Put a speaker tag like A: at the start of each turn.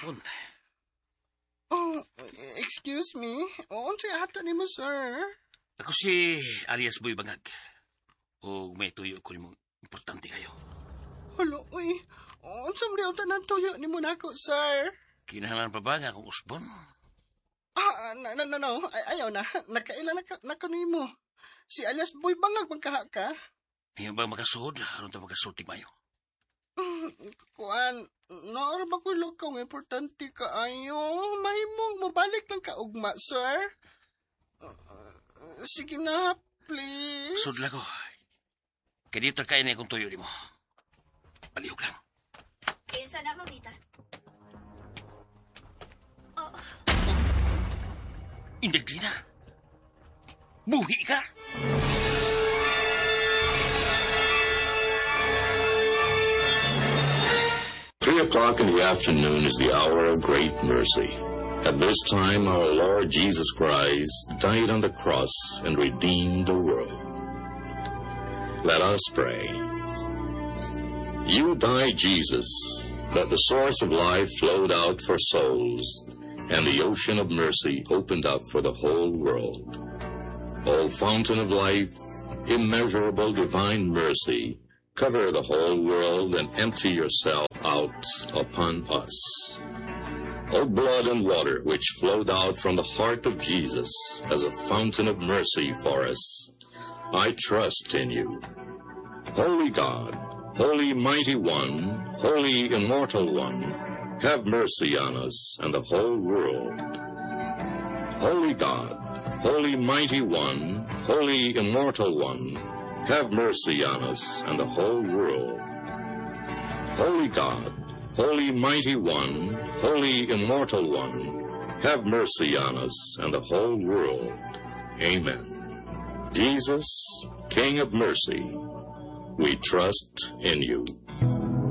A: hapon.
B: Oh, excuse me. Unsay ato nimo, sir?
A: Ako si alias Boy Bangag. O may tuyo ko nimo importante kayo.
B: Hala, uy. Unsang liw tanan tuyo nimo nako, sir?
A: Kinahanglan pa ba nga akong usbon?
B: No. Ayaw na. Nakailan na nimo. Si alias Boy Bangag magkaha ka?
A: Ngayon ba makasud? Aron ta makasulti mayo?
B: Kuan, naara ba ko lakaw nga importante ka ayo? Mahimong mabalik lang ka ugma, sir? Sige na, please.
A: Sudla ko. Kaya dito kain na akong tuyo ni mo. Palihog lang.
C: Kinsa na, Mamita? Oh.
A: Indaglina. Buhi ka?
D: 3:00 in the afternoon is the hour of great mercy. At this time, our Lord Jesus Christ died on the cross and redeemed the world. Let us pray. You died, Jesus, that the source of life flowed out for souls, and the ocean of mercy opened up for the whole world. O fountain of life, immeasurable divine mercy, cover the whole world and empty yourself out upon us. O blood and water which flowed out from the heart of Jesus as a fountain of mercy for us, I trust in you. Holy God, Holy Mighty One, Holy Immortal One, have mercy on us and the whole world. Holy God, Holy Mighty One, Holy Immortal One, have mercy on us and the whole world. Holy God, Holy Mighty One, Holy Immortal One, have mercy on us and the whole world. Amen. Jesus, King of mercy, we trust in you.